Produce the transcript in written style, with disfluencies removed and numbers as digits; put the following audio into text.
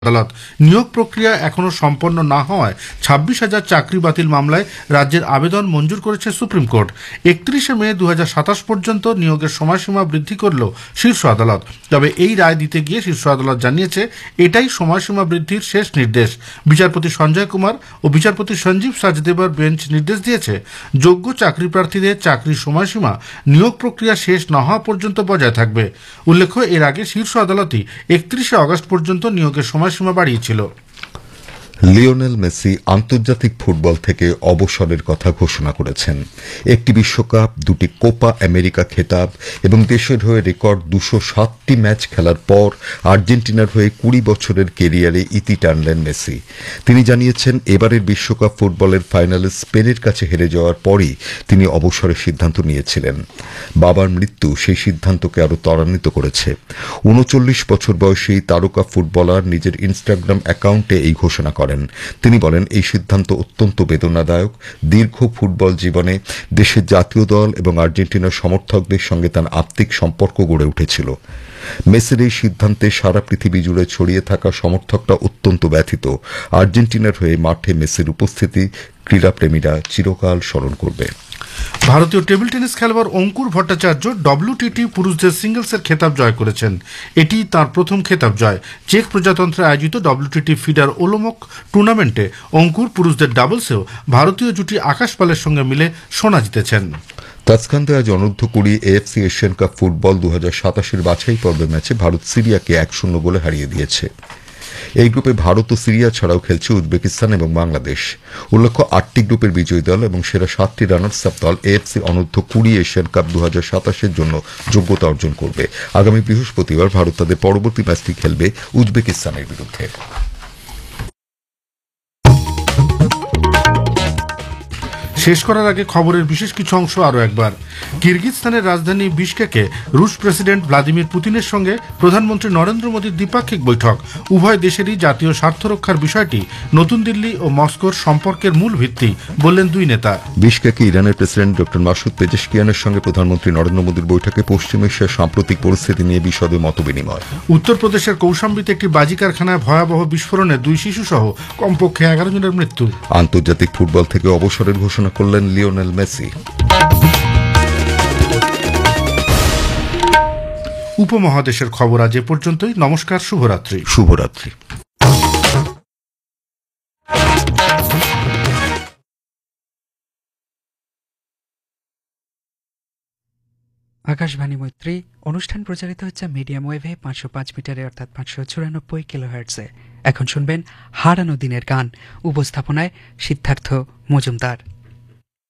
আদালত। নিয়োগ প্রক্রিয়া এখনো সম্পন্ন না হওয়ায় 26,000 চাকরি বাতিল মামলায় রাজ্যের আবেদন মঞ্জুর করেছে সুপ্রিম কোর্ট। 31শে মে 2027 পর্যন্ত নিয়োগের সময়সীমা বৃদ্ধি করল শীর্ষ আদালত। তবে এই রায় দিতে গিয়ে শীর্ষ আদালত জানিয়েছে এটাই সময়সীমা বৃদ্ধির শেষ নির্দেশ। বিচারপতি সঞ্জয় কুমার ও বিচারপতি সঞ্জীব সাচদেবার বেঞ্চ নির্দেশ দিয়েছে যোগ্য চাকরি প্রার্থীদের চাকরির সময়সীমা নিয়োগ প্রক্রিয়া শেষ না হওয়া পর্যন্ত বজায় থাকবে। উল্লেখ্য, এর আগে শীর্ষ আদালতই 31শে আগস্ট পর্যন্ত নিয়োগের সময়সীমা বাড়িয়েছিল। লিওনেল মেসি আন্তর্জাতিক ফুটবল থেকে অবসরের কথা ঘোষণা করেছেন। একটি বিশ্বকাপ, দুটি কোপা আমেরিকা খেতাব এবং দেশের হয়ে রেকর্ড 207টি ম্যাচ খেলার পর আর্জেন্টিনার হয়ে 20 বছরের কেরিয়ারে ইতি টানলেন মেসি। তিনি জানিয়েছেন, এবারের বিশ্বকাপ ফুটবলের ফাইনালে স্পেনের কাছে হেরে যাওয়ার পরই তিনি অবসরের সিদ্ধান্ত নিয়েছিলেন। বাবার মৃত্যু সেই সিদ্ধান্তকে আরও ত্বরান্বিত করেছে। 39 বছর বয়সী তারকা ফুটবলার নিজের ইনস্টাগ্রাম অ্যাকাউন্টে এই ঘোষণা করেন। তিনি বলেন, এই সিদ্ধান্ত অত্যন্ত বেদনাদায়ক। দীর্ঘ ফুটবল জীবনে দেশের জাতীয় দল এবং আর্জেন্টিনার সমর্থকদের সঙ্গে তার আত্মিক সম্পর্ক গড়ে উঠেছিল। মেসির এই সিদ্ধান্তে সারা পৃথিবী জুড়ে ছড়িয়ে থাকা সমর্থকরা অত্যন্ত ব্যথিত। আর্জেন্টিনার হয়ে মাঠে মেসির উপস্থিতি ক্রীড়াপ্রেমীরা চিরকাল স্মরণ করবে। ভারতীয় টেবিল টেনিস খেলোয়াড় অঙ্কুর ভট্টাচার্য WTT পুরুষদের সিঙ্গলসের খেতাব জয় করেছেন। এটি তার প্রথম খেতাব জয়। চেক প্রজাতন্ত্রে আয়োজিত WTT ফিডার ওলোমক টুর্নামেন্টে অঙ্কুর পুরুষদের ডাবলসেও ভারতীয় জুটি আকাশ পালের সঙ্গে মিলে সোনা জিতেছেন। তাসখান্দে আজ অনূর্ধ্ব 20 AFC এশিয়ান কাপ ফুটবল 2027 বাছাই পর্বের ম্যাচে ভারত সিরিয়াকে 1-0 গোলে হারিয়ে দিয়েছে। এই গ্রুপে ভারত ও সিরিয়া ছাড়াও খেলছে উজবেকিস্তান এবং বাংলাদেশ। উল্লেখ্য, 8টি গ্রুপের বিজয়ী দল এবং সেরা 7টি রানার্স আপ দল AFC অনূর্ধ্ব 20 এশিয়ান কাপ 2027 জন্য যোগ্যতা অর্জন করবে। আগামী বৃহস্পতিবার ভারত তাদের পরবর্তী ম্যাচটি খেলবে উজবেকিস্তানের বিরুদ্ধে। শেষ করার আগে খবরের বিশেষ কিছু অংশ আরও একবার। কিরগিজস্তানের রাজধানী বিশকেকে রুশ প্রেসিডেন্ট ভ্লাদিমির পুতিনের সঙ্গে প্রধানমন্ত্রী নরেন্দ্র মোদীর দ্বিপাক্ষিক বৈঠক। উভয় দেশেরই জাতীয় স্বার্থ রক্ষার বিষয়টি নতুন দিল্লি ও মস্কোর সম্পর্কের মূল ভিত্তি, বললেন দুই নেতা। বিশকেকে ইরানের প্রেসিডেন্ট ডক্টর মাসুদ পেজেশকিয়ানের সঙ্গে প্রধানমন্ত্রী নরেন্দ্র মোদীর বৈঠকে পশ্চিম এশিয়ার সাম্প্রতিক পরিস্থিতি নিয়ে বিশদে মতবিনিময়। উত্তরপ্রদেশের কৌশাম্বীতে একটি বাজি কারখানায় ভয়াবহ বিস্ফোরণে 2 শিশু সহ কমপক্ষে 11 জনের মৃত্যু। আন্তর্জাতিক ফুটবল থেকে অবসরের ঘোষণা করলেন লিওনেল মেসি। উপমহাদেশের খবর আজ এ পর্যন্তই। নমস্কার, শুভরাত্রি। শুভরাত্রি। আকাশবাণী মৈত্রী অনুষ্ঠান প্রচারিত হচ্ছে মিডিয়াম ওয়েভে 505 মিটারে অর্থাৎ 594 কিলোহার্টজে। এখন শুনবেন হারানো দিনের গান। উপস্থাপনায় সিদ্ধার্থ মজুমদার।